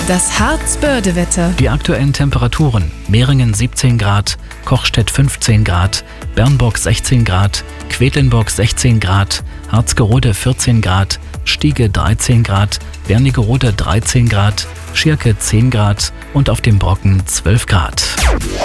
Das Harz-Börde-Wetter. Die aktuellen Temperaturen: Mehringen 17 Grad, Kochstedt 15 Grad, Bernburg 16 Grad, Quedlinburg 16 Grad, Harzgerode 14 Grad, Stiege 13 Grad, Wernigerode 13 Grad, Schirke 10 Grad und auf dem Brocken 12 Grad.